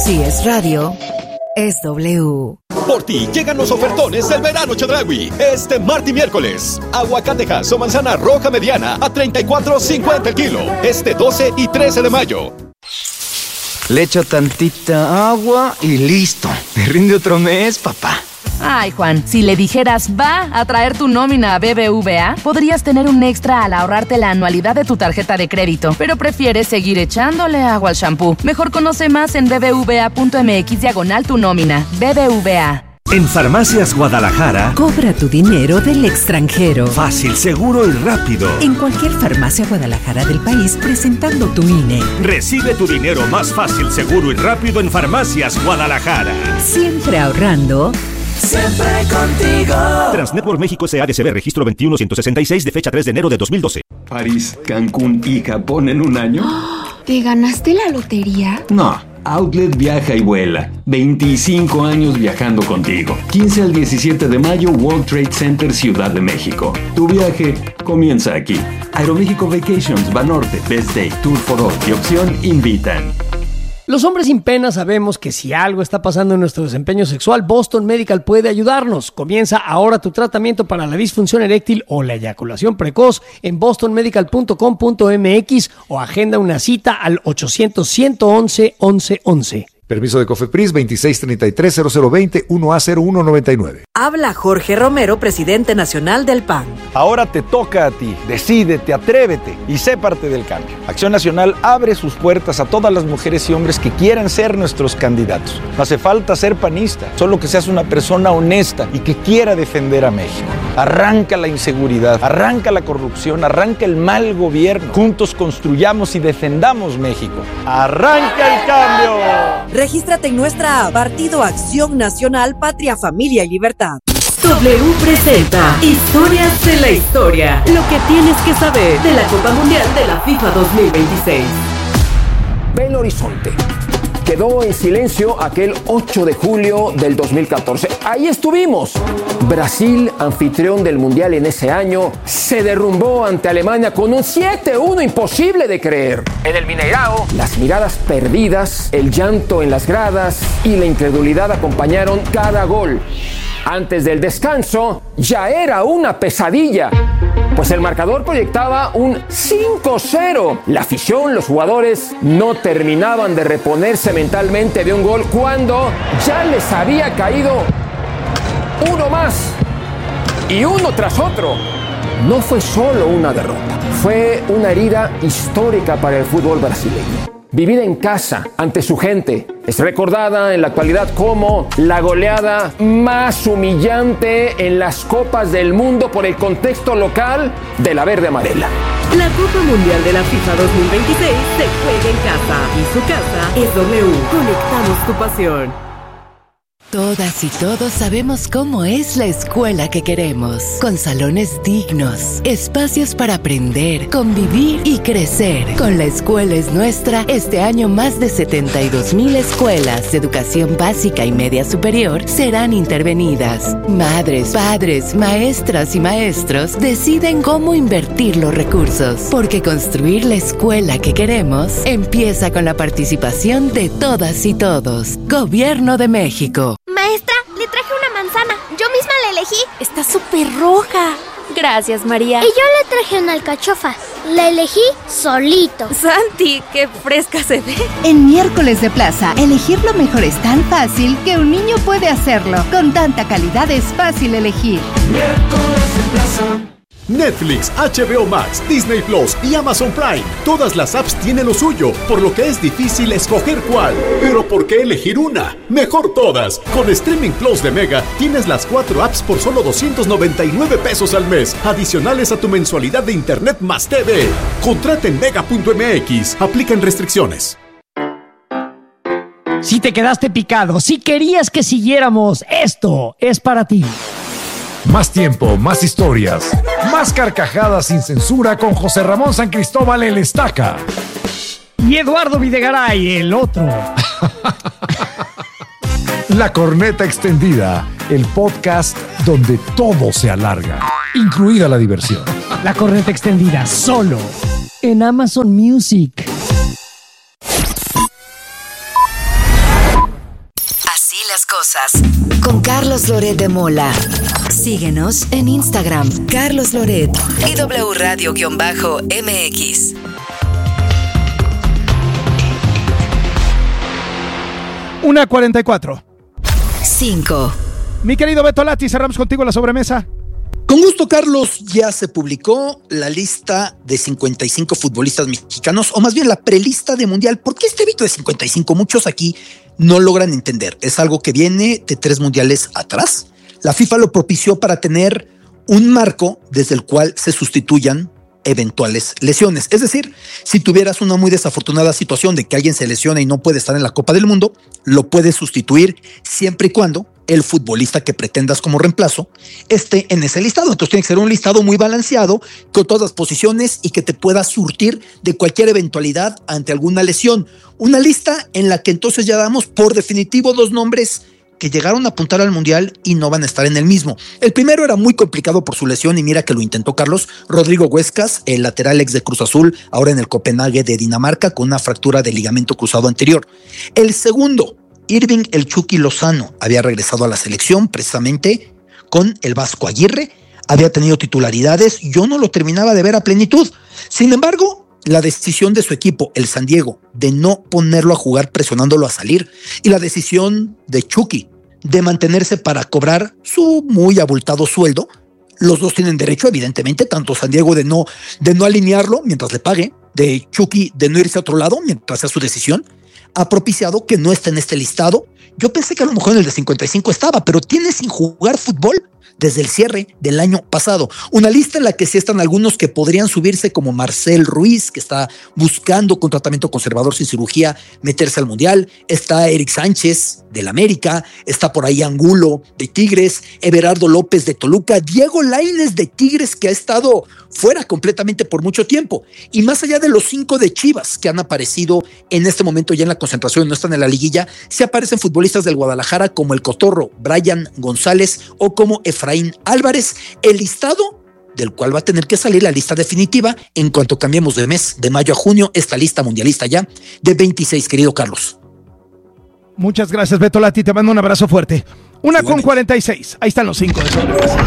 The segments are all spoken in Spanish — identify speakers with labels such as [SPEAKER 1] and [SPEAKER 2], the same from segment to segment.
[SPEAKER 1] Si es radio, es W.
[SPEAKER 2] Por ti llegan los ofertones del verano Chedraui. Este martes y miércoles. Aguacatejas o manzana roja mediana a $34.50 el kilo. Este 12 y 13 de mayo.
[SPEAKER 3] Le echo tantita agua y listo. Me rinde otro mes, papá.
[SPEAKER 4] Ay, Juan, si le dijeras va a traer tu nómina a BBVA, podrías tener un extra al ahorrarte la anualidad de tu tarjeta de crédito, pero prefieres seguir echándole agua al shampoo. Mejor conoce más en bbva.mx/tu nómina. BBVA.
[SPEAKER 5] En Farmacias Guadalajara,
[SPEAKER 1] Cobra tu dinero del extranjero.
[SPEAKER 5] fácil, seguro y rápido.
[SPEAKER 1] En cualquier farmacia Guadalajara del país presentando tu INE.
[SPEAKER 5] Recibe tu dinero más fácil, seguro y rápido en Farmacias Guadalajara.
[SPEAKER 1] Siempre ahorrando.
[SPEAKER 6] Siempre contigo.
[SPEAKER 5] Transnetwork México S.A.D.C.B. registro 21166 de fecha 3 de enero de 2012.
[SPEAKER 7] París, Cancún y Japón en un año.
[SPEAKER 8] ¿Te ganaste la lotería?
[SPEAKER 7] No, Outlet viaja y vuela. 25 años viajando contigo. 15 al 17 de mayo, World Trade Center, Ciudad de México. Tu viaje comienza aquí. Aeroméxico Vacations, Banorte, Best Day, Tour for All y Opción invitan.
[SPEAKER 9] Los hombres sin pena sabemos que si algo está pasando en nuestro desempeño sexual, Boston Medical puede ayudarnos. Comienza ahora tu tratamiento para la disfunción eréctil o la eyaculación precoz en bostonmedical.com.mx o agenda una cita al 800-111-1111.
[SPEAKER 10] Permiso de COFEPRIS 2633-0020 1A0199.
[SPEAKER 1] Habla Jorge Romero, presidente nacional del PAN.
[SPEAKER 11] Ahora te toca a ti. Decídete, atrévete y sé parte del cambio. Acción Nacional abre sus puertas a todas las mujeres y hombres que quieran ser nuestros candidatos. No hace falta ser panista, solo que seas una persona honesta y que quiera defender a México. Arranca la inseguridad, arranca la corrupción, arranca el mal gobierno. Juntos construyamos y defendamos México. ¡Arranca el cambio!
[SPEAKER 1] Regístrate en nuestra app Partido Acción Nacional, Patria, Familia y Libertad.
[SPEAKER 12] W presenta Historias de la Historia. Lo que tienes que saber de la Copa Mundial de la FIFA 2026.
[SPEAKER 13] Belo Horizonte. Quedó en silencio aquel 8 de julio del 2014. Ahí estuvimos. Brasil, anfitrión del Mundial en ese año, se derrumbó ante Alemania con un 7-1 imposible de creer. En el Mineirao, las miradas perdidas, el llanto en las gradas y la incredulidad acompañaron cada gol. Antes del descanso, ya era una pesadilla, pues el marcador proyectaba un 5-0. La afición, los jugadores, no terminaban de reponerse mentalmente de un gol cuando ya les había caído uno más y uno tras otro. No fue solo una derrota, fue una herida histórica para el fútbol brasileño. Vivida en casa, ante su gente, es recordada en la actualidad como la goleada más humillante en las Copas del Mundo por el contexto local de la verde amarela.
[SPEAKER 12] La Copa Mundial de la FIFA 2026 se juega en casa y su casa es W. Conectamos tu pasión.
[SPEAKER 14] Todas y todos sabemos cómo es la escuela que queremos, con salones dignos, espacios para aprender, convivir y crecer. Con La Escuela es Nuestra, este año más de 72,000 escuelas de educación básica y media superior serán intervenidas. Madres, padres, maestras y maestros deciden cómo invertir los recursos, porque construir la escuela que queremos empieza con la participación de todas y todos. Gobierno de México.
[SPEAKER 15] Maestra, le traje una manzana. Yo misma la elegí. Está súper roja.
[SPEAKER 16] Gracias, María.
[SPEAKER 15] Y yo le traje una alcachofa. La elegí solito.
[SPEAKER 16] Santi, qué fresca se ve.
[SPEAKER 17] En Miércoles de Plaza, elegir lo mejor es tan fácil que un niño puede hacerlo. Con tanta calidad es fácil elegir.
[SPEAKER 6] Miércoles de Plaza.
[SPEAKER 18] Netflix, HBO Max, Disney Plus y Amazon Prime. Todas las apps tienen lo suyo, por lo que es difícil escoger cuál. Pero ¿por qué elegir una? Mejor todas. Con Streaming Plus de Mega tienes las 4 apps por solo $299 al mes, adicionales a tu mensualidad de Internet más TV. Contrata en mega.mx. Aplican restricciones.
[SPEAKER 9] Si te quedaste picado, si querías que siguiéramos, esto es para ti.
[SPEAKER 10] Más tiempo, más historias, más carcajadas sin censura con José Ramón San Cristóbal el Estaca.
[SPEAKER 9] Y Eduardo Videgaray, el otro.
[SPEAKER 10] La Corneta Extendida, el podcast donde todo se alarga, incluida la diversión.
[SPEAKER 9] La Corneta Extendida, solo en Amazon Music.
[SPEAKER 14] cosas. Con Carlos Loret de Mola. Síguenos en Instagram, Carlos Loret y W Radio-MX.
[SPEAKER 19] Una 44.
[SPEAKER 14] 5.
[SPEAKER 19] Mi querido Beto Lati, cerramos contigo la sobremesa.
[SPEAKER 20] Con gusto, Carlos. Ya se publicó la lista de 55 futbolistas mexicanos, o más bien la prelista de Mundial. ¿Por qué este evento de 55? Muchos aquí no logran entender. Es algo que viene de 3 mundiales atrás. La FIFA lo propició para tener un marco desde el cual se sustituyan eventuales lesiones. Es decir, si tuvieras una muy desafortunada situación de que alguien se lesiona y no puede estar en la Copa del Mundo, lo puedes sustituir siempre y cuando el futbolista que pretendas como reemplazo esté en ese listado. Entonces tiene que ser un listado muy balanceado con todas las posiciones y que te pueda surtir de cualquier eventualidad ante alguna lesión. Una lista en la que entonces ya damos por definitivo 2 nombres que llegaron a apuntar al Mundial y no van a estar en el mismo. El primero era muy complicado por su lesión y mira que lo intentó Carlos. Rodrigo Huescas, el lateral ex de Cruz Azul, ahora en el Copenhague de Dinamarca con una fractura de ligamento cruzado anterior. El segundo, Irving El Chucky Lozano, había regresado a la selección precisamente con el Vasco Aguirre, había tenido titularidades, yo no lo terminaba de ver a plenitud. Sin embargo, la decisión de su equipo, el San Diego, de no ponerlo a jugar presionándolo a salir, y la decisión de Chucky de mantenerse para cobrar su muy abultado sueldo, los dos tienen derecho, evidentemente, tanto San Diego de no alinearlo mientras le pague, de Chucky de no irse a otro lado mientras sea su decisión, ha propiciado que no esté en este listado. Yo pensé que a lo mejor en el de 55 estaba, pero tiene sin jugar fútbol desde el cierre del año pasado. Una lista en la que sí están algunos que podrían subirse, como Marcel Ruiz, que está buscando con tratamiento conservador sin cirugía meterse al Mundial. Está Eric Sánchez del América, está por ahí Angulo de Tigres, Everardo López de Toluca, Diego Lainez de Tigres, que ha estado fuera completamente por mucho tiempo. Y más allá de los 5 de Chivas que han aparecido en este momento ya en la concentración y no están en la liguilla, se aparecen futbolistas del Guadalajara como el Cotorro Brian González o como Efraín Álvarez. El listado del cual va a tener que salir la lista definitiva en cuanto cambiemos de mes, de mayo a junio, esta lista mundialista ya de 26, querido Carlos.
[SPEAKER 19] Muchas gracias, Beto Lati, te mando un abrazo fuerte. 1:46, ahí están los 5 de sobremesa.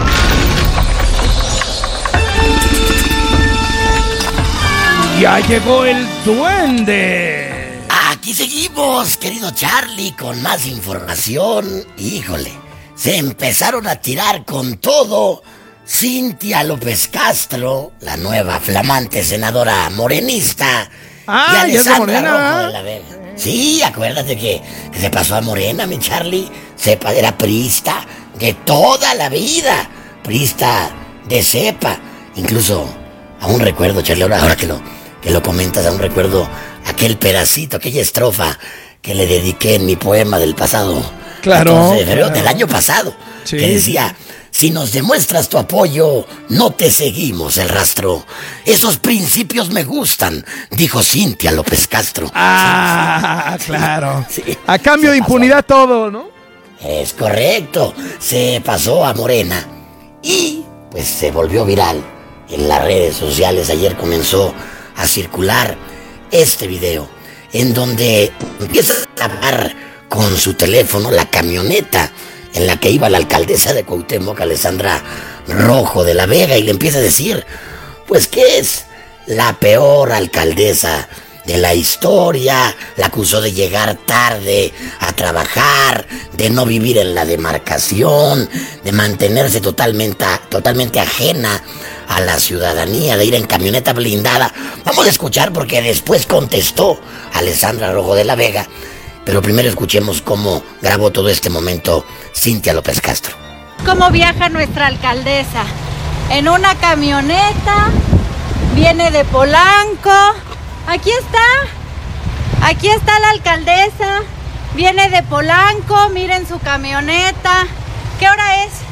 [SPEAKER 19] Ya llegó el duende.
[SPEAKER 21] Aquí seguimos, querido Charlie, con más información. Híjole, se empezaron a tirar con todo. Cintia López Castro, la nueva flamante senadora morenista.
[SPEAKER 19] Y
[SPEAKER 21] Alessandra Rojo de la Vega. Sí, acuérdate que se pasó a Morena, mi Charlie. Era priista de toda la vida. Priista de cepa. Incluso, aún recuerdo, Charlie, ahora que lo comentas, aún recuerdo aquel pedacito, aquella estrofa que le dediqué en mi poema del pasado.
[SPEAKER 19] Claro.
[SPEAKER 21] 14 de febrero del año pasado. Sí. Que decía: si nos demuestras tu apoyo, no te seguimos el rastro. Esos principios me gustan, dijo Cintia López Castro.
[SPEAKER 19] Sí. Claro. Sí. A cambio de impunidad todo, ¿no?
[SPEAKER 21] Es correcto. Se pasó a Morena y pues se volvió viral en las redes sociales. Ayer comenzó a circular este video en donde empieza a grabar con su teléfono la camioneta en la que iba la alcaldesa de Cuauhtémoc, Alessandra Rojo de la Vega, y le empieza a decir, pues que es la peor alcaldesa de la historia. La acusó de llegar tarde a trabajar, de no vivir en la demarcación, de mantenerse totalmente ajena a la ciudadanía, de ir en camioneta blindada. Vamos a escuchar porque después contestó Alessandra Rojo de la Vega. Pero primero escuchemos cómo grabó todo este momento Cintia López Castro.
[SPEAKER 22] ¿Cómo viaja nuestra alcaldesa? En una camioneta, viene de Polanco. Aquí está la alcaldesa, viene de Polanco, miren su camioneta. ¿Qué hora es?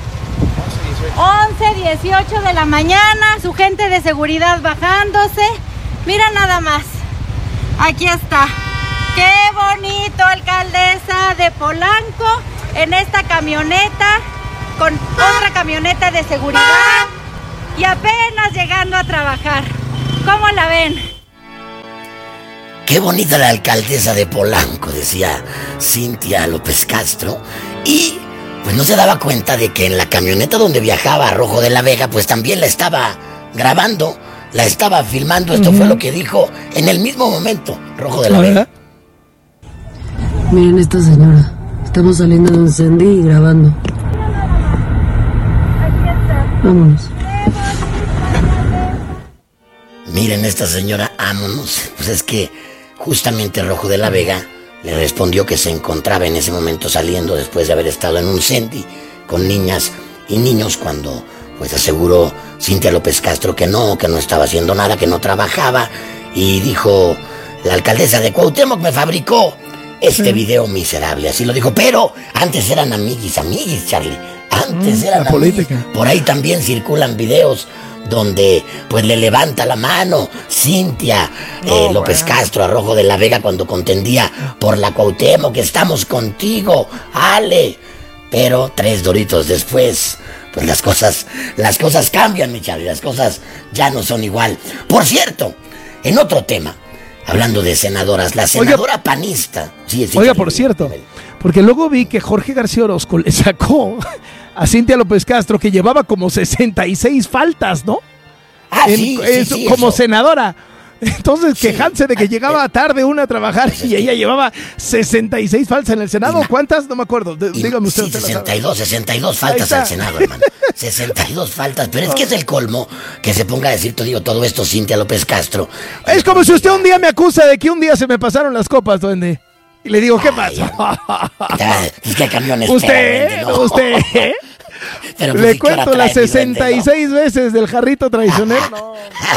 [SPEAKER 22] 11:18 de la mañana, su gente de seguridad bajándose. Mira nada más, aquí está. ¡Qué bonito, alcaldesa de Polanco! En esta camioneta, con otra camioneta de seguridad y apenas llegando a trabajar. ¿Cómo la ven?
[SPEAKER 21] ¡Qué bonita la alcaldesa de Polanco!, decía Cintia López Castro. Y pues no se daba cuenta de que en la camioneta donde viajaba Rojo de la Vega, pues también la estaba grabando, la estaba filmando. Esto fue lo que dijo en el mismo momento Rojo de la Vega.
[SPEAKER 2] Miren esta señora, estamos saliendo de un Sandy y grabando. Vámonos.
[SPEAKER 21] Miren esta señora, vámonos. Pues es que justamente Rojo de la Vega le respondió que se encontraba en ese momento saliendo después de haber estado en un Sandy con niñas y niños, cuando pues aseguró Cintia López Castro que no estaba haciendo nada, que no trabajaba, y dijo: la alcaldesa de Cuauhtémoc me fabricó este video miserable, así lo dijo. Pero antes eran amiguis, Charlie. Antes eran
[SPEAKER 19] la política.
[SPEAKER 21] Por ahí también circulan videos donde pues le levanta la mano Cintia López Castro a Rojo de la Vega cuando contendía por la Cuauhtémoc, que estamos contigo, Ale. Pero 3 doritos después, pues las cosas cambian, mi Charlie, las cosas ya no son igual. Por cierto, en otro tema, hablando de senadoras, la senadora panista. Sí,
[SPEAKER 19] Oiga, por cierto, porque luego vi que Jorge García Orozco le sacó a Cintia López Castro, que llevaba como 66 faltas, ¿no? Como senadora. Entonces, quejándose de que llegaba tarde una a trabajar y ella llevaba 66 faltas en el Senado. ¿Cuántas? No me acuerdo. Dígame usted.
[SPEAKER 21] Sí, 62 faltas al Senado, hermano. 62 faltas. Pero es que es el colmo que se ponga a decir todo esto Cintia López Castro.
[SPEAKER 19] Es como si usted un día me acusa de que un día se me pasaron las copas, duende. Y le digo, ¿qué pasa?
[SPEAKER 21] ¿Qué camiones?
[SPEAKER 19] Usted.
[SPEAKER 21] Pero
[SPEAKER 19] le cuento las 66 veces del jarrito traicionero. No.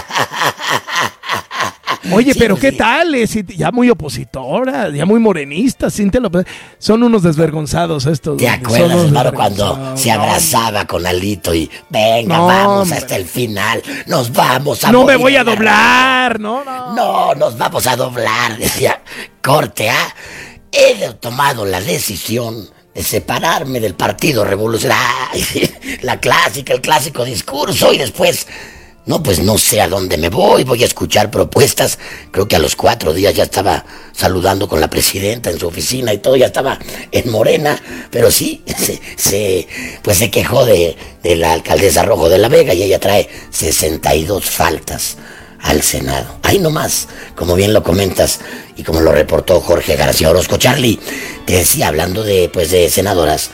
[SPEAKER 19] Oye, pero ¿qué tal? Ya muy opositora, ya muy morenista, Cintia López. Son unos desvergonzados estos.
[SPEAKER 21] ¿Te acuerdas, hermano, cuando se abrazaba con Alito y venga, vamos hasta el final, nos vamos a
[SPEAKER 19] No me voy a doblar, no,
[SPEAKER 21] nos vamos a doblar, decía. Corte A, he tomado la decisión de separarme del Partido Revolucionario. El clásico discurso, y después, pues no sé a dónde me voy a escuchar propuestas. Creo que a los 4 días ya estaba saludando con la presidenta en su oficina y todo, ya estaba en Morena, pero sí, se quejó de la alcaldesa Rojo de la Vega, y ella trae 62 faltas al Senado. Ahí nomás, como bien lo comentas y como lo reportó Jorge García Orozco. Charlie, te decía, hablando de senadoras,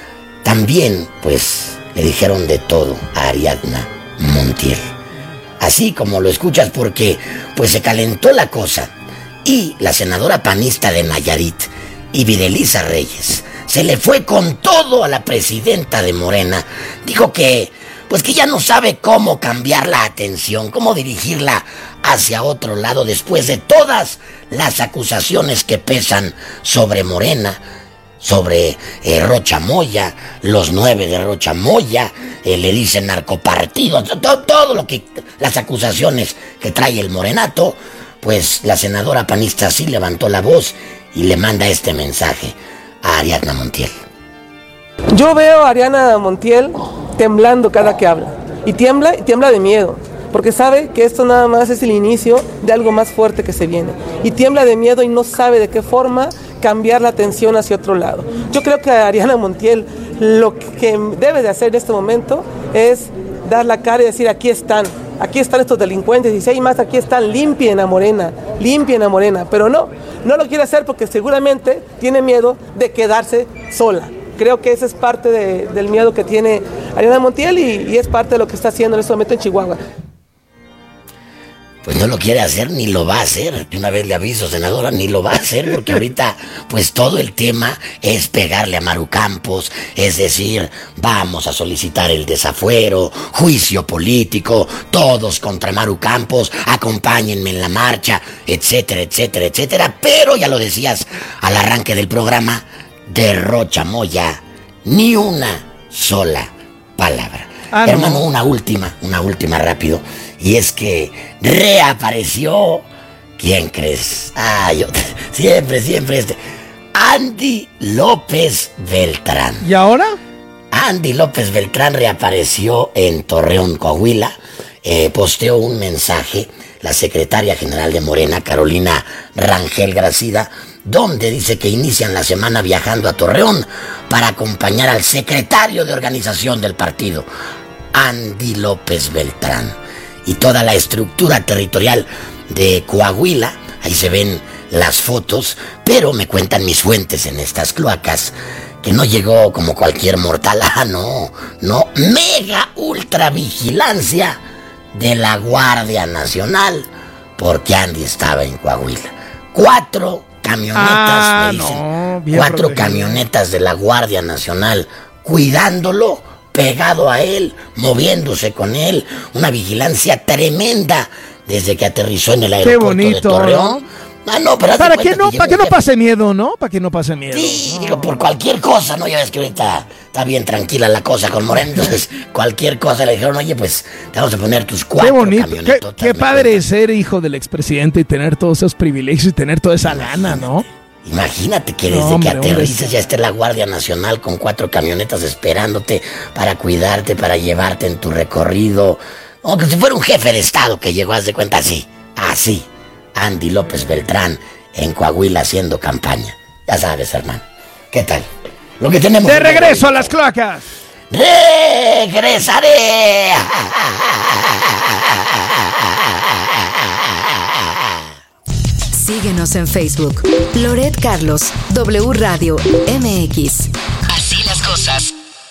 [SPEAKER 21] también le dijeron de todo a Ariadna Montiel. Así como lo escuchas, porque se calentó la cosa, y la senadora panista de Nayarit, Ividelisa Reyes, se le fue con todo a la presidenta de Morena. Dijo que ya no sabe cómo cambiar la atención, cómo dirigirla hacia otro lado después de todas las acusaciones que pesan sobre Morena, sobre Rocha Moya, los 9 de Rocha Moya, le dicen narcopartido, todo lo que, las acusaciones que trae el morenato. Pues la senadora panista sí levantó la voz y le manda este mensaje a Ariadna Montiel.
[SPEAKER 3] Yo veo a Ariadna Montiel temblando cada que habla, y tiembla de miedo, porque sabe que esto nada más es el inicio de algo más fuerte que se viene, y tiembla de miedo y no sabe de qué forma cambiar la atención hacia otro lado. Yo creo que Ariadna Montiel lo que debe de hacer en este momento es dar la cara y decir: aquí están estos delincuentes, y si hay más, aquí están, limpien a Morena, pero no lo quiere hacer porque seguramente tiene miedo de quedarse sola. Creo que ese es parte del miedo que tiene Ariadna Montiel, y es parte de lo que está haciendo en este momento en Chihuahua.
[SPEAKER 21] Pues no lo quiere hacer ni lo va a hacer. De una vez le aviso, senadora, ni lo va a hacer, porque ahorita todo el tema es pegarle a Maru Campos, es decir, vamos a solicitar el desafuero, juicio político, todos contra Maru Campos, acompáñenme en la marcha, etcétera, etcétera, etcétera. Pero ya lo decías al arranque del programa, de Rocha Moya, ni una sola palabra. Hermano, una última rápido. Y es que reapareció, ¿quién crees? Siempre Andy López Beltrán.
[SPEAKER 19] ¿Y ahora?
[SPEAKER 21] Andy López Beltrán reapareció en Torreón, Coahuila. Posteó un mensaje la secretaria general de Morena, Carolina Rangel Gracida, donde dice que inician la semana viajando a Torreón para acompañar al secretario de organización del partido, Andy López Beltrán, y toda la estructura territorial de Coahuila. Ahí se ven las fotos, pero me cuentan mis fuentes en estas cloacas que no llegó como cualquier mortal. No, mega ultra vigilancia de la Guardia Nacional, porque Andy estaba en Coahuila. 4 camionetas, me dicen, 4 camionetas de la Guardia Nacional cuidándolo, pegado a él, moviéndose con él, una vigilancia tremenda desde que aterrizó en el aeropuerto de Torreón. ¿no? Pero
[SPEAKER 19] para que no pase miedo, ¿no? Para que no pase miedo.
[SPEAKER 21] Sí, digo, por cualquier cosa, ¿no? Ya ves que ahorita está bien tranquila la cosa con Moreno, entonces cualquier cosa le dijeron, oye, pues te vamos a poner tus 4 camionetotas.
[SPEAKER 19] Qué padre ser hijo del expresidente y tener todos esos privilegios y tener toda esa lana, ¿no?
[SPEAKER 21] Imagínate que desde que aterrices ya esté la Guardia Nacional con 4 camionetas esperándote para cuidarte, para llevarte en tu recorrido. O que si fuera un jefe de Estado que llegó, haz de cuenta así. Andy López Beltrán en Coahuila haciendo campaña. Ya sabes, hermano. ¿Qué tal? Lo que tenemos.
[SPEAKER 19] De regreso a las cloacas.
[SPEAKER 21] Regresaré.
[SPEAKER 14] Síguenos en Facebook. Loret Carlos, W Radio MX. Así las cosas.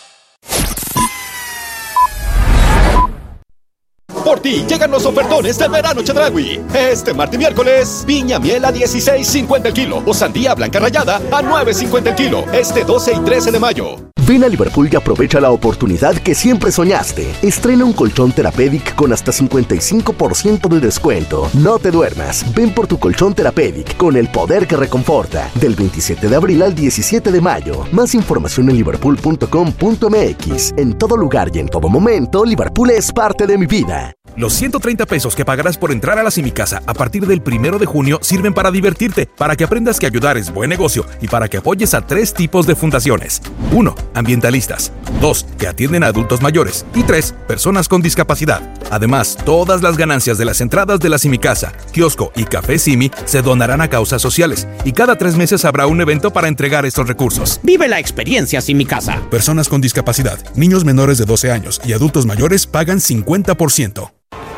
[SPEAKER 4] Por ti llegan los ofertones del verano Chedraui. Este martes y miércoles, piña miel a $16.50 el kilo o sandía blanca rallada a $9.50 el kilo. 12 y 13 de mayo.
[SPEAKER 5] Ven a Liverpool y aprovecha la oportunidad que siempre soñaste. Estrena un colchón Therapeutic con hasta 55% de descuento. No te duermas. Ven por tu colchón Therapeutic con el poder que reconforta. Del 27 de abril al 17 de mayo. Más información en liverpool.com.mx. En todo lugar y en todo momento, Liverpool es parte de mi vida.
[SPEAKER 23] Los 130 pesos que pagarás por entrar a la Simicasa a partir del 1 de junio sirven para divertirte, para que aprendas que ayudar es buen negocio y para que apoyes a 3 tipos de fundaciones. 1. Ambientalistas. 2. Que atienden a adultos mayores. Y 3. Personas con discapacidad. Además, todas las ganancias de las entradas de la Simicasa, kiosco y café Simi se donarán a causas sociales y cada 3 meses habrá un evento para entregar estos recursos.
[SPEAKER 24] Vive la experiencia Simicasa.
[SPEAKER 23] Personas con discapacidad, niños menores de 12 años y adultos mayores pagan 50%.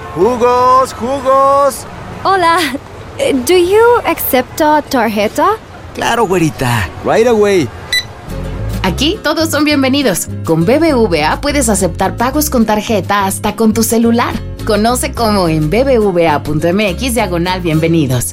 [SPEAKER 25] ¡Jugos!
[SPEAKER 26] Hola, ¿do you accept tarjeta?
[SPEAKER 25] Claro, güerita, right away.
[SPEAKER 8] Aquí todos son bienvenidos. Con BBVA puedes aceptar pagos con tarjeta hasta con tu celular. Conoce cómo en bbva.mx/bienvenidos.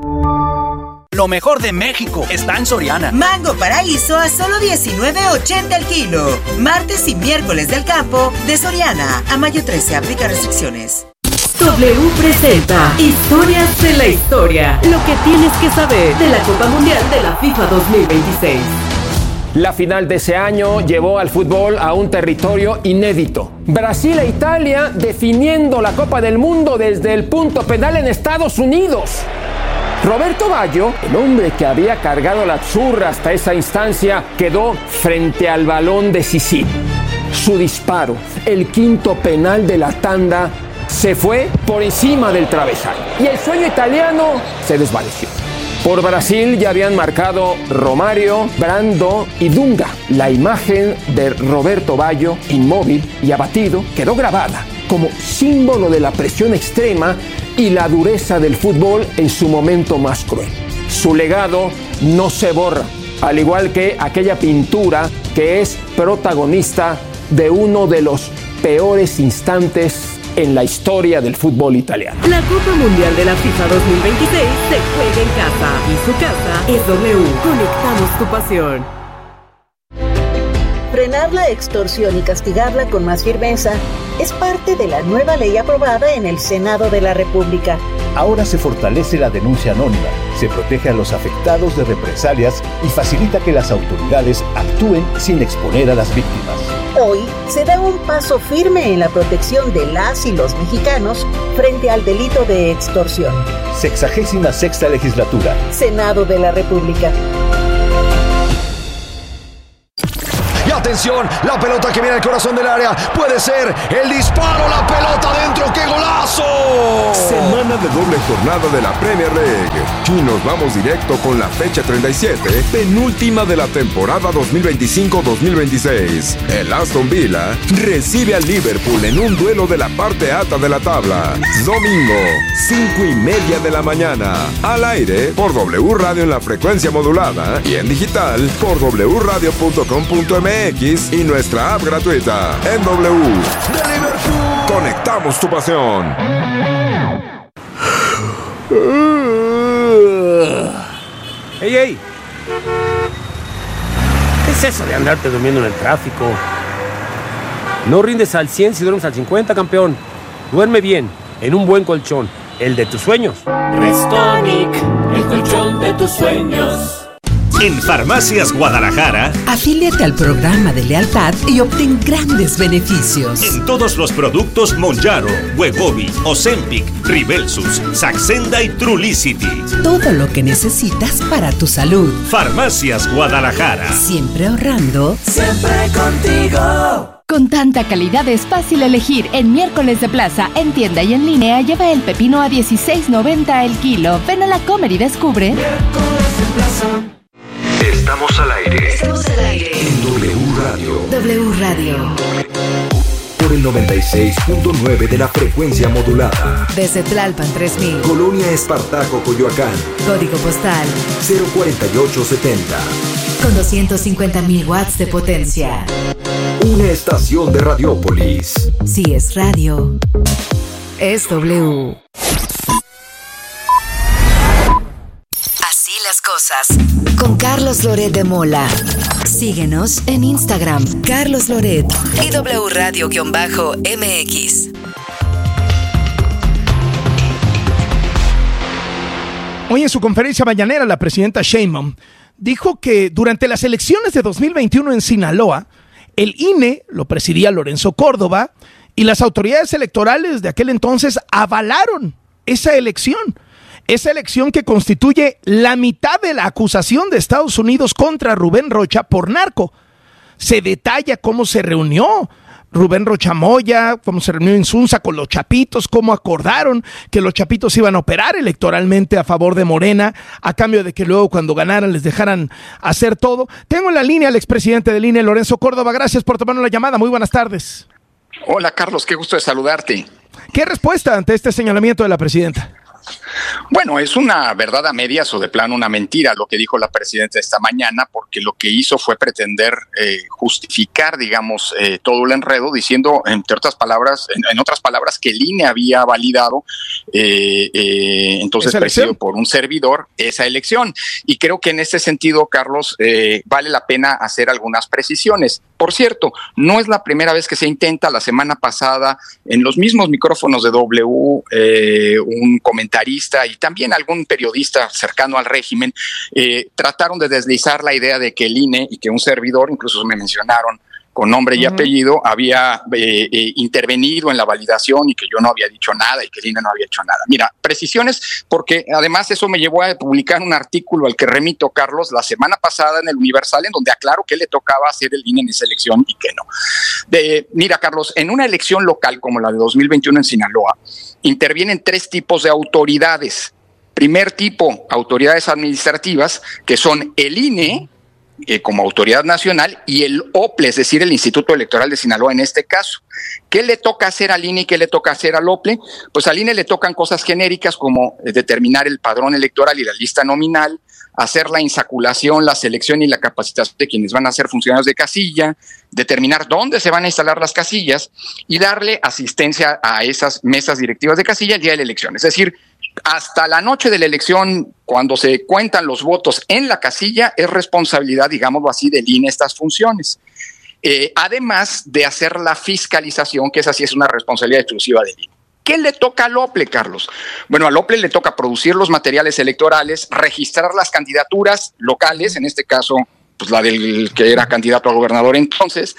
[SPEAKER 27] Lo mejor de México está en Soriana.
[SPEAKER 28] Mango Paraíso a solo $19.80 el kilo. Martes y miércoles del campo de Soriana. A mayo 13 aplica restricciones.
[SPEAKER 12] W presenta Historias de la Historia. Lo que tienes que saber de la Copa Mundial de la FIFA 2026.
[SPEAKER 13] La final de ese año llevó al fútbol a un territorio inédito. Brasil e Italia definiendo la Copa del Mundo desde el punto penal en Estados Unidos. Roberto Baggio, el hombre que había cargado la azzurra hasta esa instancia, quedó frente al balón decisivo. Su disparo, el quinto penal de la tanda, se fue por encima del travesaño y el sueño italiano se desvaneció. Por Brasil ya habían marcado Romario, Brando y Dunga. La imagen de Roberto Baggio, inmóvil y abatido, quedó grabada como símbolo de la presión extrema y la dureza del fútbol en su momento más cruel. Su legado no se borra, al igual que aquella pintura que es protagonista de uno de los peores instantes en la historia del fútbol italiano.
[SPEAKER 12] La Copa Mundial de la FIFA 2026 se juega en casa y su casa es W. Conectamos tu pasión.
[SPEAKER 29] Frenar la extorsión y castigarla con más firmeza es parte de la nueva ley aprobada en el Senado de la República.
[SPEAKER 30] Ahora se fortalece la denuncia anónima, se protege a los afectados de represalias y facilita que las autoridades actúen sin exponer a las víctimas.
[SPEAKER 29] Hoy se da un paso firme en la protección de las y los mexicanos frente al delito de extorsión.
[SPEAKER 30] 66ª legislatura.
[SPEAKER 29] Senado de la República.
[SPEAKER 1] Atención, la pelota que viene al corazón del área. Puede ser el disparo, la pelota dentro. ¡Qué golazo!
[SPEAKER 6] Semana de doble jornada de la Premier League. Y nos vamos directo con la fecha 37, penúltima de la temporada 2025-2026. El Aston Villa recibe al Liverpool en un duelo de la parte alta de la tabla. Domingo, 5:30 de la mañana. Al aire por W Radio en la frecuencia modulada y en digital por wradio.com.mx y nuestra app gratuita en W. ¡De Liverpool! Conectamos tu pasión.
[SPEAKER 7] ¡Ey! ¿Qué es eso de andarte durmiendo en el tráfico? No rindes al 100 si duermes al 50, campeón. Duerme bien, en un buen colchón, el de tus sueños.
[SPEAKER 9] Restonic, el colchón de tus sueños.
[SPEAKER 10] En Farmacias Guadalajara,
[SPEAKER 14] afíliate al programa de lealtad y obtén grandes beneficios.
[SPEAKER 10] En todos los productos Monjaro, Wegovy, Ozempic, Rybelsus, Saxenda y Trulicity.
[SPEAKER 14] Todo lo que necesitas para tu salud.
[SPEAKER 10] Farmacias Guadalajara.
[SPEAKER 14] Siempre ahorrando.
[SPEAKER 9] Siempre contigo.
[SPEAKER 11] Con tanta calidad es fácil elegir. En miércoles de plaza, en tienda y en línea, lleva el pepino a $16.90 el kilo. Ven a la Comer y descubre.
[SPEAKER 9] Miércoles de plaza.
[SPEAKER 15] Estamos al aire.
[SPEAKER 14] Estamos al aire.
[SPEAKER 15] En W Radio.
[SPEAKER 14] W Radio.
[SPEAKER 15] Por el 96.9 de la frecuencia modulada.
[SPEAKER 14] Desde Tlalpan 3000.
[SPEAKER 15] Colonia Espartaco, Coyoacán.
[SPEAKER 14] Código postal
[SPEAKER 15] 04870.
[SPEAKER 14] Con 250.000 watts de potencia.
[SPEAKER 15] Una estación de Radiópolis.
[SPEAKER 14] Si es radio, es W. Así las cosas. Con Carlos Loret de Mola. Síguenos en Instagram, Carlos Loret y W Radio-MX.
[SPEAKER 19] Hoy en su conferencia mañanera, la presidenta Sheinbaum dijo que durante las elecciones de 2021 en Sinaloa, el INE lo presidía Lorenzo Córdoba y las autoridades electorales de aquel entonces avalaron esa elección que constituye la mitad de la acusación de Estados Unidos contra Rubén Rocha por narco. Se detalla cómo se reunió Rubén Rocha Moya, cómo se reunió Insunza con los Chapitos, cómo acordaron que los Chapitos iban a operar electoralmente a favor de Morena, a cambio de que luego cuando ganaran les dejaran hacer todo. Tengo en la línea al expresidente del INE, Lorenzo Córdoba. Gracias por tomarnos la llamada. Muy buenas tardes.
[SPEAKER 16] Hola, Carlos, qué gusto de saludarte.
[SPEAKER 19] ¿Qué respuesta ante este señalamiento de la presidenta?
[SPEAKER 16] Bueno, es una verdad a medias o de plano una mentira lo que dijo la presidenta esta mañana, porque lo que hizo fue pretender justificar, digamos, todo el enredo, diciendo, entre otras palabras, en otras palabras, que el INE había validado, entonces presidido por un servidor, esa elección. Y creo que en este sentido, Carlos, vale la pena hacer algunas precisiones. Por cierto, no es la primera vez que se intenta. La semana pasada, en los mismos micrófonos de W, un comentarista y también algún periodista cercano al régimen trataron de deslizar la idea de que el INE y que un servidor, incluso me mencionaron con nombre y apellido, había intervenido en la validación y que yo no había dicho nada y que el INE no había hecho nada. Mira, precisiones, porque además eso me llevó a publicar un artículo al que remito, Carlos, la semana pasada en el Universal, en donde aclaro que le tocaba hacer el INE en esa elección y que no. Mira, Carlos, en una elección local como la de 2021 en Sinaloa, intervienen 3 tipos de autoridades. Primer tipo, autoridades administrativas, que son el INE, como autoridad nacional, y el OPLE, es decir, el Instituto Electoral de Sinaloa en este caso. ¿Qué le toca hacer al INE y qué le toca hacer al OPLE? Pues al INE le tocan cosas genéricas como determinar el padrón electoral y la lista nominal, hacer la insaculación, la selección y la capacitación de quienes van a ser funcionarios de casilla, determinar dónde se van a instalar las casillas y darle asistencia a esas mesas directivas de casilla el día de la elección. Es decir, hasta la noche de la elección, cuando se cuentan los votos en la casilla, es responsabilidad, digámoslo así, del INE estas funciones. Además de hacer la fiscalización, que esa sí es una responsabilidad exclusiva del INE. ¿Qué le toca al OPLE, Carlos? Bueno, al OPLE le toca producir los materiales electorales, registrar las candidaturas locales, en este caso, pues la del que era candidato a gobernador entonces,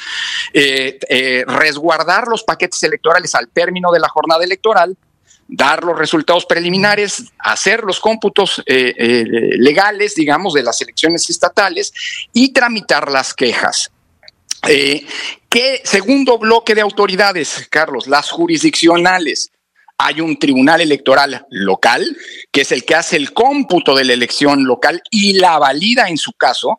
[SPEAKER 16] resguardar los paquetes electorales al término de la jornada electoral, dar los resultados preliminares, hacer los cómputos legales, digamos, de las elecciones estatales y tramitar las quejas. ¿Qué segundo bloque de autoridades, Carlos? Las jurisdiccionales. Hay un tribunal electoral local, que es el que hace el cómputo de la elección local y la valida en su caso,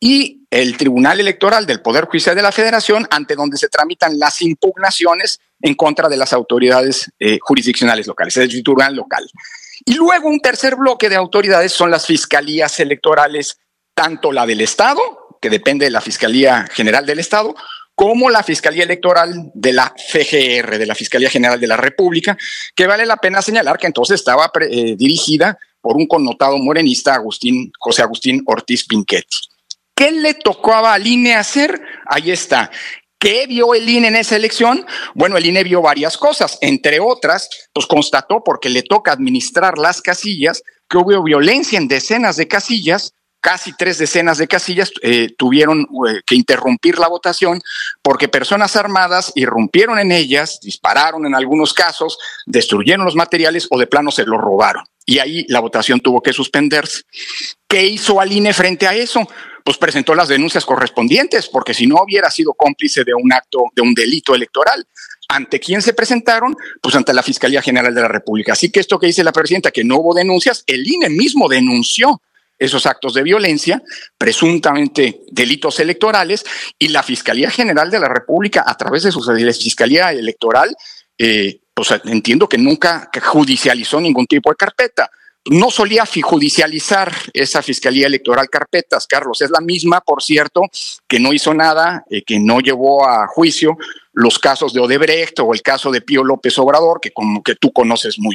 [SPEAKER 16] y el Tribunal Electoral del Poder Judicial de la Federación, ante donde se tramitan las impugnaciones en contra de las autoridades jurisdiccionales locales, es el tribunal local. Y luego un tercer bloque de autoridades son las fiscalías electorales, tanto la del Estado, que depende de la Fiscalía General del Estado, como la Fiscalía Electoral de la FGR, de la Fiscalía General de la República, que vale la pena señalar que entonces estaba dirigida por un connotado morenista, José Agustín Ortiz Pinchetti. ¿Qué le tocaba al INE hacer? Ahí está. ¿Qué vio el INE en esa elección? Bueno, el INE vio varias cosas, entre otras, pues constató, porque le toca administrar las casillas, que hubo violencia en decenas de casillas, casi 3 decenas de casillas tuvieron que interrumpir la votación porque personas armadas irrumpieron en ellas, dispararon en algunos casos, destruyeron los materiales o de plano se los robaron. Y ahí la votación tuvo que suspenderse. ¿Qué hizo al INE frente a eso? Pues presentó las denuncias correspondientes, porque si no hubiera sido cómplice de un acto, de un delito electoral. ¿Ante quién se presentaron? Pues ante la Fiscalía General de la República. Así que esto que dice la presidenta, que no hubo denuncias, el INE mismo denunció esos actos de violencia, presuntamente delitos electorales, y la Fiscalía General de la República, a través de su Fiscalía Electoral, pues entiendo que nunca judicializó ningún tipo de carpeta. No solía judicializar esa Fiscalía Electoral carpetas, Carlos. Es la misma, por cierto, que no hizo nada, que no llevó a juicio los casos de Odebrecht o el caso de Pío López Obrador, que como que tú conoces muy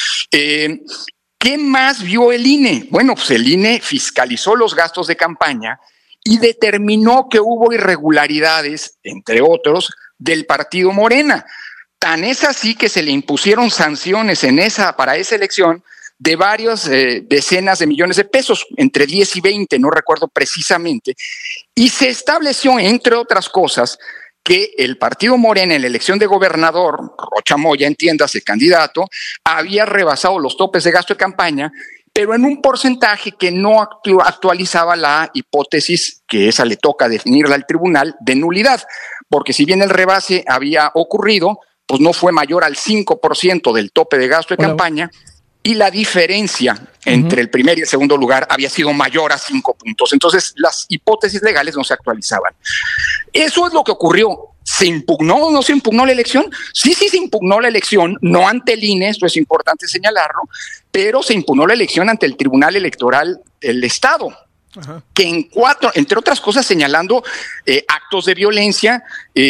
[SPEAKER 16] bien. ¿Qué más vio el INE? Bueno, pues el INE fiscalizó los gastos de campaña y determinó que hubo irregularidades, entre otros, del partido Morena. Tan es así que se le impusieron sanciones para esa elección de varias decenas de millones de pesos, entre 10 y 20, no recuerdo precisamente, y se estableció, entre otras cosas, que el partido Morena en la elección de gobernador, Rocha Moya, entiéndase, candidato, había rebasado los topes de gasto de campaña, pero en un porcentaje que no actualizaba la hipótesis, que esa le toca definirla al tribunal, de nulidad, porque si bien el rebase había ocurrido, pues no fue mayor al 5% del tope de gasto de campaña, y la diferencia entre el primer y el segundo lugar había sido mayor a 5 puntos. Entonces, las hipótesis legales no se actualizaban. Eso es lo que ocurrió. ¿Se impugnó o no se impugnó la elección? Sí, se impugnó la elección, no ante el INE, esto es importante señalarlo, pero se impugnó la elección ante el Tribunal Electoral del Estado. Ajá. Que entre otras cosas, señalando actos de violencia,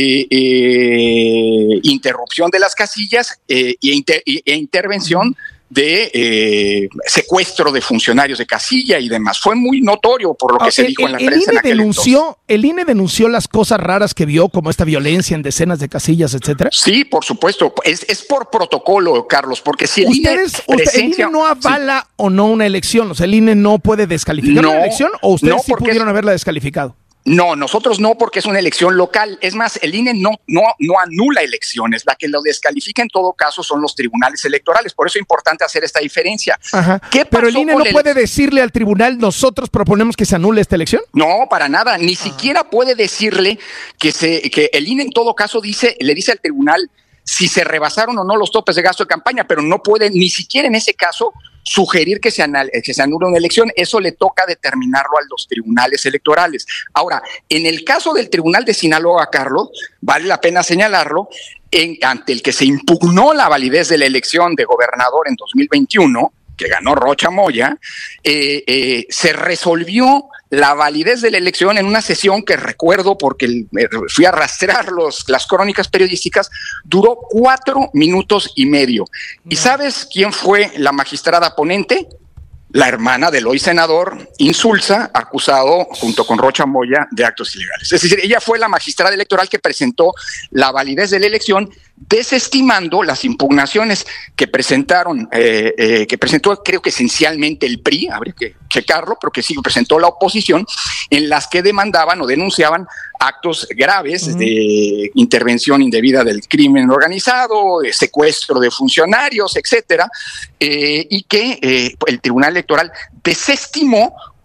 [SPEAKER 16] interrupción de las casillas e intervención de secuestro de funcionarios de casilla y demás. Fue muy notorio por lo que se dijo en la prensa.
[SPEAKER 19] ¿El INE denunció las cosas raras que vio, como esta violencia en decenas de casillas, etcétera?
[SPEAKER 16] Sí, por supuesto. Es por protocolo, Carlos, porque si el INE
[SPEAKER 19] no avala o no una elección, o sea, el INE no puede descalificar una elección, o ustedes sí pudieron haberla descalificado.
[SPEAKER 16] No, nosotros no, porque es una elección local. Es más, el INE no anula elecciones. La que lo descalifica en todo caso son los tribunales electorales. Por eso es importante hacer esta diferencia.
[SPEAKER 19] Ajá. Pero el INE no puede decirle al tribunal, nosotros proponemos que se anule esta elección.
[SPEAKER 16] No, para nada. Ni siquiera puede decirle que el INE en todo caso le dice al tribunal si se rebasaron o no los topes de gasto de campaña, pero no puede ni siquiera en ese caso sugerir que se anule una elección. Eso le toca determinarlo a los tribunales electorales. Ahora, en el caso del Tribunal de Sinaloa, Carlos, vale la pena señalarlo, ante el que se impugnó la validez de la elección de gobernador en 2021, que ganó Rocha Moya, se resolvió la validez de la elección en una sesión que recuerdo porque fui a rastrear las crónicas periodísticas, duró 4 minutos y medio. ¿Y sabes quién fue la magistrada ponente? La hermana del hoy senador Insulza, acusado junto con Rocha Moya de actos ilegales. Es decir, ella fue la magistrada electoral que presentó la validez de la elección, desestimando las impugnaciones que presentó creo que esencialmente el PRI, habría que checarlo, pero que sí presentó la oposición, en las que demandaban o denunciaban actos graves de intervención indebida del crimen organizado, de secuestro de funcionarios, etcétera, y que el Tribunal Electoral desestimó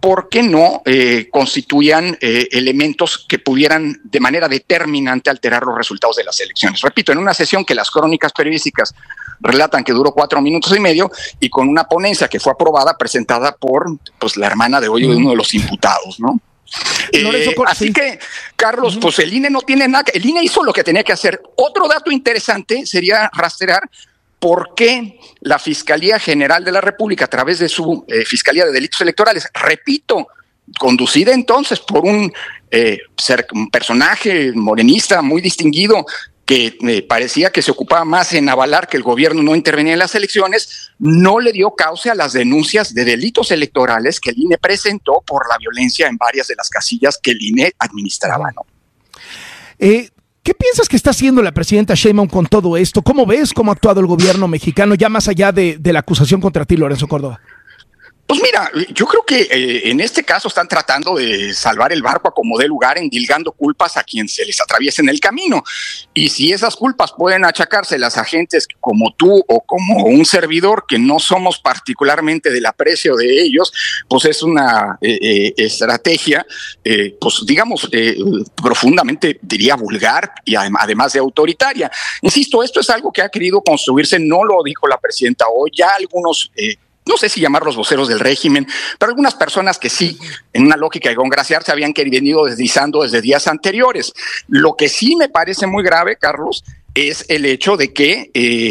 [SPEAKER 16] porque no constituían elementos que pudieran de manera determinante alterar los resultados de las elecciones. Repito, en una sesión que las crónicas periodísticas relatan que duró 4 minutos y medio y con una ponencia que fue aprobada, presentada por pues la hermana de hoy de uno de los imputados, ¿no? Así que, Carlos, pues el INE no tiene nada, el INE hizo lo que tenía que hacer. Otro dato interesante sería rastrear por qué la Fiscalía General de la República, a través de su Fiscalía de Delitos Electorales, repito, conducida entonces por un personaje morenista muy distinguido, que parecía que se ocupaba más en avalar que el gobierno no intervenía en las elecciones, no le dio cauce a las denuncias de delitos electorales que el INE presentó por la violencia en varias de las casillas que el INE administraba, ¿no?
[SPEAKER 19] ¿Qué piensas que está haciendo la presidenta Sheinbaum con todo esto? ¿Cómo ves cómo ha actuado el gobierno mexicano, ya más allá de la acusación contra ti, Lorenzo Córdoba?
[SPEAKER 16] Pues mira, yo creo que en este caso están tratando de salvar el barco a como dé lugar, endilgando culpas a quien se les atraviese en el camino. Y si esas culpas pueden achacárselas a gentes como tú o como un servidor, que no somos particularmente del aprecio de ellos, pues es una estrategia, pues digamos, profundamente, diría, vulgar y además de autoritaria. Insisto, esto es algo que ha querido construirse, no lo dijo la presidenta hoy, ya algunos... no sé si llamarlos voceros del régimen, pero algunas personas que sí, en una lógica de congraciarse, habían venido deslizando desde días anteriores. Lo que sí me parece muy grave, Carlos, es el hecho de que,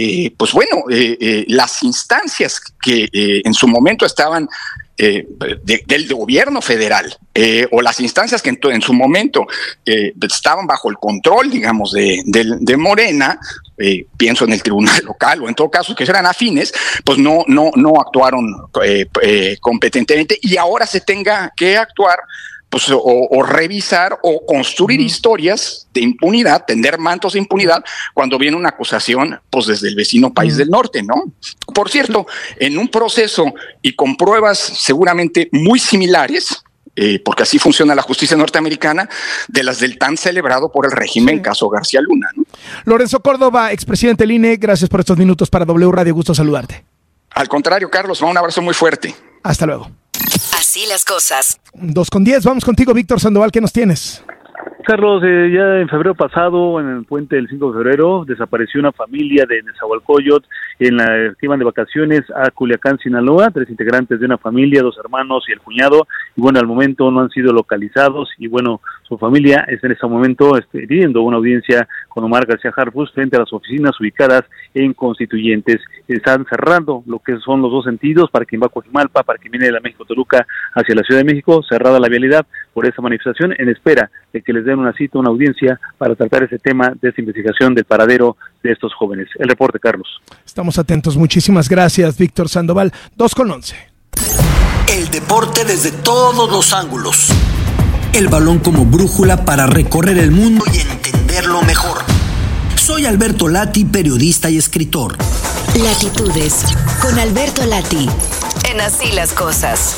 [SPEAKER 16] las instancias que en su momento estaban del gobierno federal o las instancias que en su momento estaban bajo el control, digamos, de Morena, pienso en el tribunal local o en todo caso que eran afines, pues no actuaron competentemente, y ahora se tenga que actuar pues o revisar o construir historias de impunidad, tender mantos de impunidad cuando viene una acusación pues desde el vecino país del norte, ¿no? Por cierto, en un proceso y con pruebas seguramente muy similares, porque así funciona la justicia norteamericana, de las del tan celebrado por el régimen caso García Luna, ¿no?
[SPEAKER 19] Lorenzo Córdoba, expresidente del INE, gracias por estos minutos para W Radio, gusto saludarte.
[SPEAKER 16] Al contrario, Carlos, un abrazo muy fuerte.
[SPEAKER 19] Hasta luego.
[SPEAKER 2] Así las cosas.
[SPEAKER 19] 2:10, vamos contigo, Víctor Sandoval, ¿qué nos tienes?
[SPEAKER 3] Carlos, ya en febrero pasado, en el puente del 5 de febrero, desapareció una familia de Nezahualcóyotl en la que iban de vacaciones a Culiacán, Sinaloa, 3 integrantes de una familia, 2 hermanos y el cuñado, y bueno, al momento no han sido localizados, y bueno, su familia está en este momento pidiendo una audiencia con Omar García Harfuch frente a las oficinas ubicadas en Constituyentes. Están cerrando lo que son los 2 sentidos para quien va a Coajimalpa, para quien viene de la México-Toluca hacia la Ciudad de México, cerrada la vialidad por esa manifestación, en espera de que les den una cita, una audiencia para tratar ese tema de esta investigación del paradero de estos jóvenes. El reporte, Carlos.
[SPEAKER 19] Estamos atentos. Muchísimas gracias, Víctor Sandoval. 2:11.
[SPEAKER 4] El deporte desde todos los ángulos. El balón como brújula para recorrer el mundo y entenderlo mejor. Soy Alberto Lati, periodista y escritor.
[SPEAKER 2] Latitudes con Alberto Lati. En Así las cosas.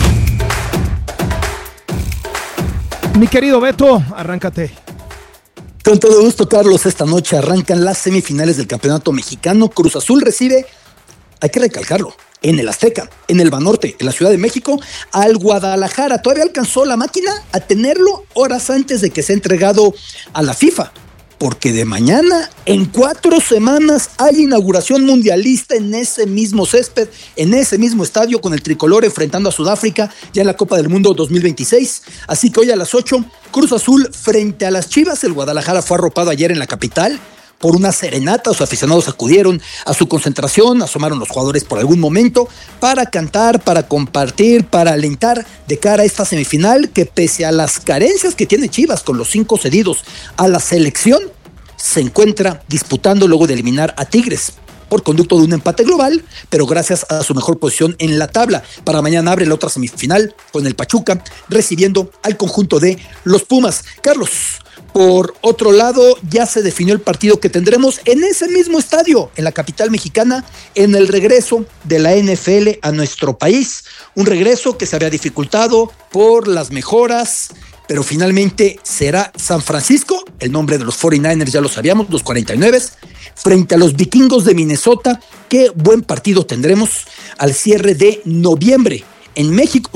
[SPEAKER 19] Mi querido Beto, arráncate.
[SPEAKER 5] Con todo gusto, Carlos. Esta noche arrancan las semifinales del Campeonato Mexicano. Cruz Azul recibe, hay que recalcarlo, en el Azteca, en el Banorte, en la Ciudad de México, al Guadalajara. Todavía alcanzó la máquina a tenerlo horas antes de que sea entregado a la FIFA, porque de mañana, en 4 semanas, hay inauguración mundialista en ese mismo césped, en ese mismo estadio, con el tricolor enfrentando a Sudáfrica ya en la Copa del Mundo 2026. Así que hoy a las 8, Cruz Azul frente a las Chivas. El Guadalajara fue arropado ayer en la capital por una serenata. Los aficionados acudieron a su concentración, asomaron los jugadores por algún momento para cantar, para compartir, para alentar de cara a esta semifinal que, pese a las carencias que tiene Chivas con los 5 cedidos a la selección, se encuentra disputando luego de eliminar a Tigres por conducto de un empate global, pero gracias a su mejor posición en la tabla. Para mañana abre la otra semifinal con el Pachuca recibiendo al conjunto de los Pumas. Carlos, por otro lado, ya se definió el partido que tendremos en ese mismo estadio, en la capital mexicana, en el regreso de la NFL a nuestro país. Un regreso que se había dificultado por las mejoras, pero finalmente será San Francisco, el nombre de los 49ers ya lo sabíamos, los 49, frente a los Vikingos de Minnesota. Qué buen partido tendremos al cierre de noviembre en México.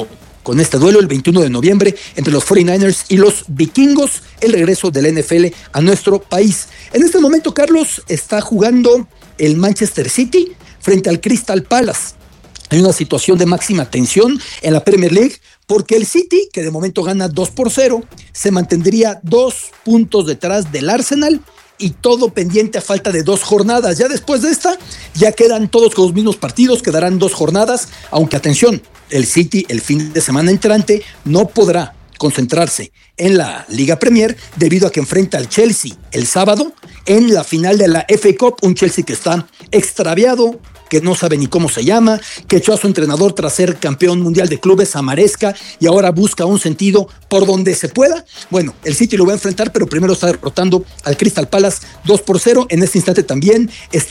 [SPEAKER 5] con este duelo el 21 de noviembre entre los 49ers y los vikingos, el regreso del NFL a nuestro país. En este momento, Carlos, está jugando el Manchester City frente al Crystal Palace. Hay una situación de máxima tensión en la Premier League porque el City, que de momento gana 2-0, se mantendría 2 puntos detrás del Arsenal y todo pendiente a falta de 2 jornadas. Ya después de esta, ya quedan todos con los mismos partidos, quedarán 2 jornadas, aunque atención, el City el fin de semana entrante no podrá concentrarse en la Liga Premier debido a que enfrenta al Chelsea el sábado en la final de la FA Cup, un Chelsea que está extraviado, que no sabe ni cómo se llama, que echó a su entrenador tras ser campeón mundial de clubes a Maresca y ahora busca un sentido por donde se pueda. Bueno, el City lo va a enfrentar, pero primero está derrotando al Crystal Palace 2-0. En este instante también está